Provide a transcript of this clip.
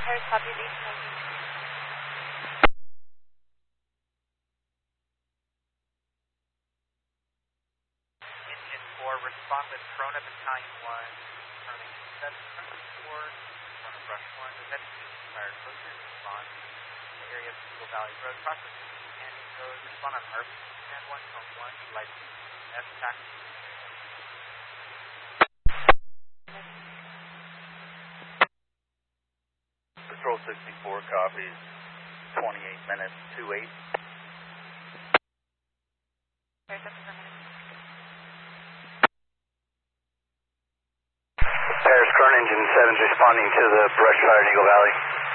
Paris, copy beach. Engine 4, respond with Corona Battalion 1, turning 7, turning 4, front of brush 1, with heavy speed fire closure, respond to the area of Eagle Valley Road, process Canyon Road, respond on RP and 1, tone 1, light F taxi. Patrol 64 copies, 28 minutes, 28. Paris, current engine 7's responding to the brush fire in Eagle Valley.